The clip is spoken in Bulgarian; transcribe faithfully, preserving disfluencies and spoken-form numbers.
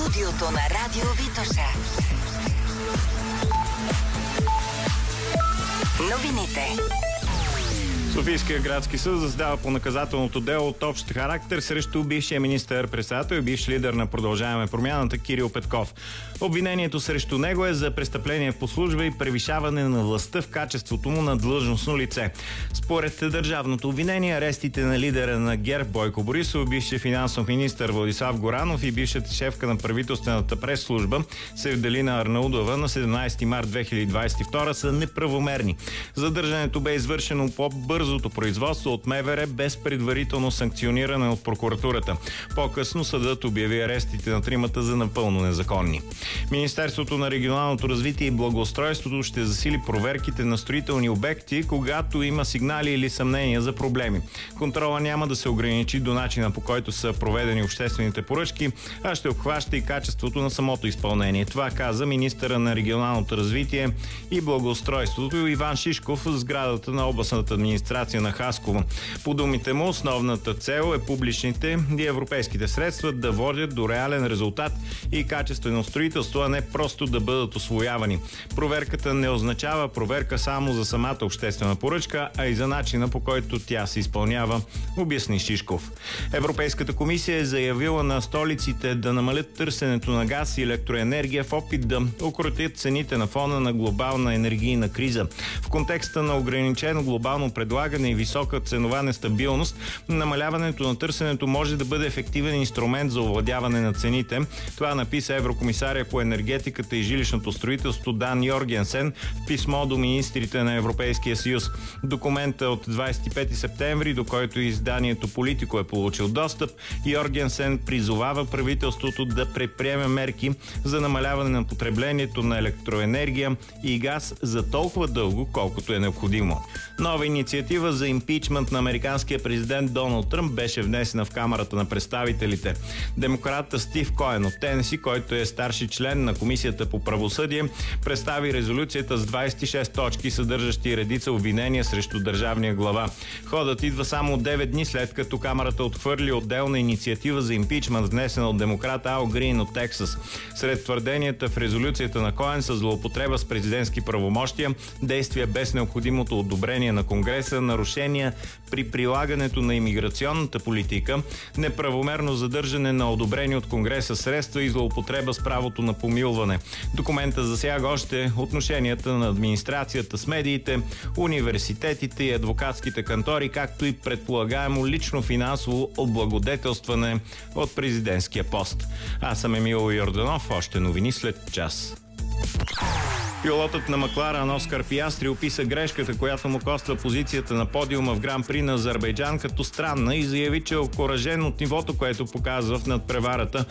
Студиото на Радио Витоша. Новините. Софийския градски съд заседава по наказателното дело от общ характер срещу бившия министър-председател и бивш лидер на Продължаваме промяната Кирил Петков. Обвинението срещу него е за престъпление по служба и превишаване на властта в качеството му на длъжностно лице. Според държавното обвинение, арестите на лидера на ГЕРБ Бойко Борисов, бившия финансов министър Владислав Горанов и бившата шефка на правителствената прес-служба Севделина Арнаудова на седемнайсети март две хиляди двайсет и втора са неправомерни. Задържането бе извършено по бързото производство от МВР без предварително санкциониране от прокуратурата. По-късно съдът обяви арестите на тримата за напълно незаконни. Министерството на регионалното развитие и благоустройството ще засили проверките на строителни обекти, когато има сигнали или съмнения за проблеми. Контрола няма да се ограничи до начина, по който са проведени обществените поръчки, а ще обхваща и качеството на самото изпълнение. Това каза министъра на регионалното развитие и благоустройството Иван Шишков в сградата на областната администрация на Хасково. По думите му, основната цел е публичните и европейските средства да водят до реален резултат и качествено строителство, а не просто да бъдат усвоявани. Проверката не означава проверка само за самата обществена поръчка, а и за начина, по който тя се изпълнява, обясни Шишков. Европейската комисия е заявила на столиците да намалят търсенето на газ и електроенергия в опит да укротят цените на фона на глобална енергийна криза. В контекста на ограничено глобално предлагане и висока ценова нестабилност, намаляването на търсенето може да бъде ефективен инструмент за овладяване на цените. Това написа еврокомисаря по енергетиката и жилищното строителство Дан Йоргенсен в писмо до министрите на Европейския съюз. Документа от двайсет и пети септември, до който изданието Политико е получил достъп, Йоргенсен призовава правителството да предприеме мерки за намаляване на потреблението на електроенергия и газ за толкова дълго, колкото е необходимо. Нова инициатива за импичмент на американския президент Доналд Тръмп беше внесена в Камарата на представителите. Демократът Стив Коен от Тенеси, който е старши член на Комисията по правосъдие, представи резолюцията с двайсет и шест точки, съдържащи редица обвинения срещу държавния глава. Ходът идва само девет дни след като Камарата отхвърли отделна инициатива за импичмент, внесена от демократа Ал Грин от Тексас. Сред твърденията в резолюцията на Коен са злоупотреба с президентски правомощия, действия без необходимото одобрение на Конгреса, нарушения при прилагането на имиграционната политика, неправомерно задържане на одобрени от Конгреса средства и злоупотреба с правото на помилване. Документът засяга още отношенията на администрацията с медиите, университетите и адвокатските кантори, както и предполагаемо лично финансово облагодетелстване от президентския пост. Аз съм Емил Йорданов, още новини след час. Пилотът на Макларен Оскар Пиастри описа грешката, която му коства позицията на подиума в Гран-при на Азербайджан, като странна и заяви, че е окуражен от нивото, което показва в надпреварата